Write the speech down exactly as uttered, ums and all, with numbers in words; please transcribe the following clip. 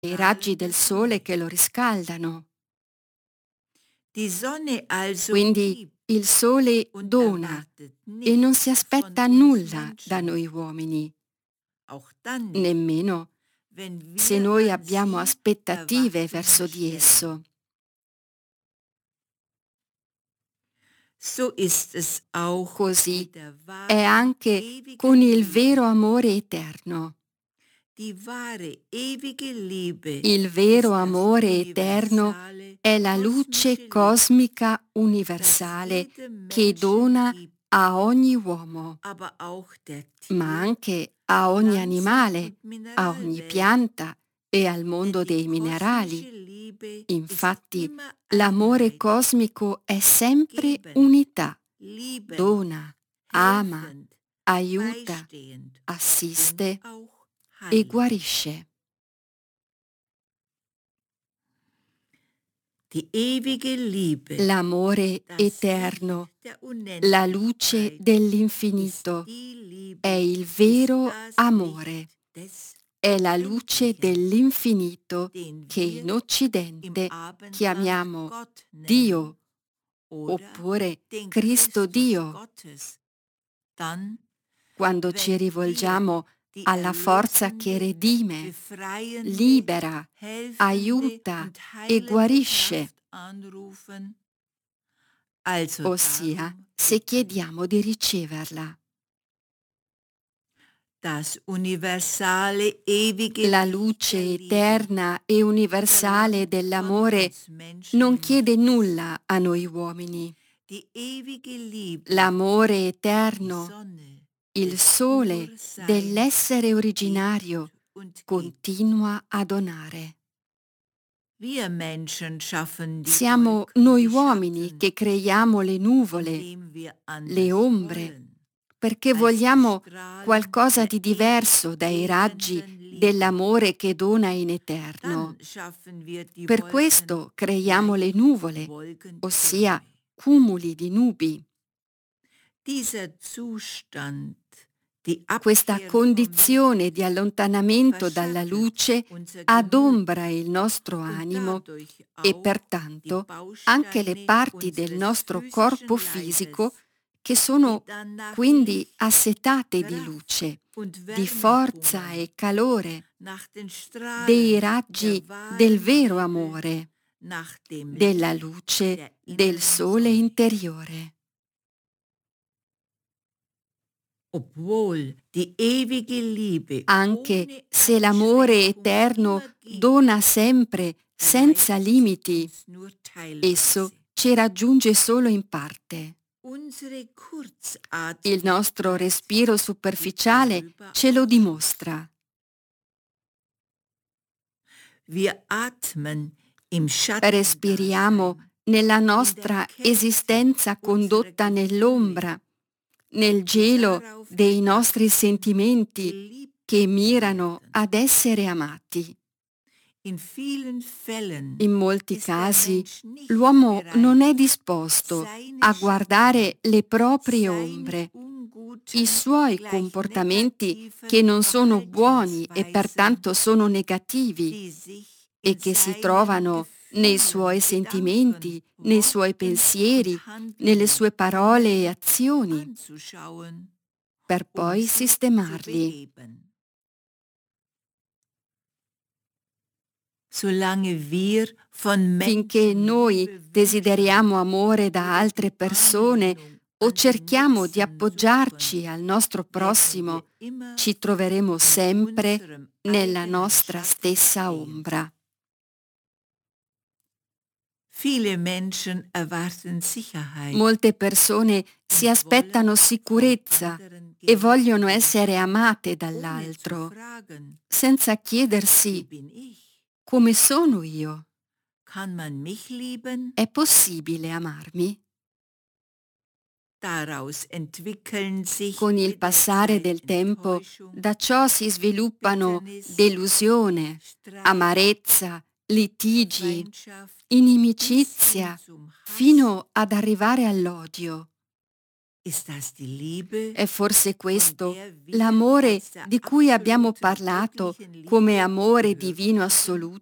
i raggi del sole che lo riscaldano. Die Sonne also Quindi gibt il sole und dona erwartet e non si nichts von aspetta uns nulla da Menschen, noi uomini, auch dann nicht, nemmeno wenn se wir noi an abbiamo sie aspettative Erwartungen verso di stellen. esso. So ist es auch Così mit der è wahren, anche con ewigen il vero Liebe. amore eterno. Die wahre, ewige Liebe Il vero ist das amore eterno universale, è la luce kosmische Licht, cosmica das universale jedem che Menschen dona gibt, a ogni uomo, aber auch der ma Tier, anche a ogni Pflanzen- animale, und a ogni Mineralwelt. pianta e al Denn mondo die dei minerali. kosmische Liebe ist Infatti, immer l'amore Einheit, cosmico è sempre gebend, unità, liebend, dona, ama, helfend, aiuta, beistehend und assiste auch e heilend. guarisce. Die ewige Liebe, L'amore das Licht eterno, der la luce Unendlichkeit, ist dell'infinito, die è Liebe, il ist vero das amore, Licht des è la luce Göttlichen, dell'infinito den che in wir im Occidente Abendland chiamiamo Gott nennen Dio oder oppure den Cristo Christus Dio. Gottes. Dann, Quando ci wenn wir rivolgiamo die alla forza che erlösende, redime, befreiende, libera, helfende aiuta und e heilende guarisce, Kraft anrufen, also ossia darum se bitten. chiediamo di riceverla. Das universale, ewige La Licht der luce Liebe eterna e universale verlangt von dell'amore uns non Menschen chiede nichts. nulla a noi uomini. Die ewige Liebe, L'amore die eterno, Sonne il des sole Urseins, dell'essere originario, gibt und gibt. continua a donare. Wir Menschen schaffen die Siamo Wolken, noi die uomini Schatten, che creiamo le nuvole, indem wir le anders ombre, wollen, perché als die vogliamo Strahlen qualcosa der di ewig diverso dai raggi gebenden Liebe. dell'amore che dona in Dann eterno. schaffen wir die Per Wolken, questo creiamo le nein, nuvole, ossia Wolkentürme. cumuli di nubi. Dieser Zustand, die Questa Abkehr vom condizione Licht, di allontanamento dalla verschattet luce unser adombra Gemüt il nostro und animo dadurch e auch die pertanto anche le Bausteine parti del unseres nostro corpo physischen fisico Leibes, che die sono dann nach quindi Licht, assetate di Kraft luce, und di Wärme forza hungern, e calore, nach den dei Strahlen raggi der del wahren vero Liebe, amore, nach dem della Licht luce der del inneren sole Sonne. interiore. Obwohl die ewige Liebe Anche ohne se l'amore Einschränkung eterno immer gibt, dona sempre senza erreicht sie limiti, uns nur esso teilweise. ci raggiunge solo in parte. Unsere Il nostro Kurzatmigkeit respiro gibt superficiale darüber ce lo Aufschluss. dimostra. Wir atmen im Schattendasein, Respiriamo nella in der nostra Kälte esistenza unserer condotta Gefühle, nell'ombra, nel die gelo darauf dei nostri trachten, sentimenti geliebt che zu mirano werden. ad essere amati. In vielen Fällen In molti ist der casi Mensch nicht l'uomo bereit, non è disposto seine a Schatten, guardare le proprie seine ombre, i unguten, suoi gleich comportamenti che negativen non sono buoni e Verhaltensweisen, pertanto sono negativi die sich e in che si seinen trovano nei Gefühlen, suoi Gedanken, sentimenti, nei suoi Worten pensieri, und nelle Handlungen sue parole e azioni, anzuschauen, per um poi sie zu sistemarli. beheben. Solange wir von Finché noi Menschenliebe wünschen desideriamo amore da oder altre die persone Anlehnung o an den cerchiamo di Nächsten appoggiarci suchen, al nostro werden wir prossimo, immer ci troveremo in sempre unserem nella eigenen nostra Schatten stessa stehen. ombra. Viele Menschen erwarten Sicherheit Molte persone si und aspettano wollen vom sicurezza anderen e geliebt vogliono essere werden, amate ohne zu dall'altro, fragen, senza wie chiedersi bin ich? come sono io? Kann man mich lieben? È possibile amarmi? Daraus entwickeln sich Con il mit der passare Zeit del tempo Enttäuschung, da ciò si sviluppano Bitternis, delusione, Streit, amarezza, litigi, Feindschaft bis hin inimicizia, zum Hass fino ad arrivare all'odio. Ist das die Liebe, È forse von questo der wir l'amore als der di cui abbiamo absoluten, parlato göttlichen come Liebe amore gehört divino haben? assoluto?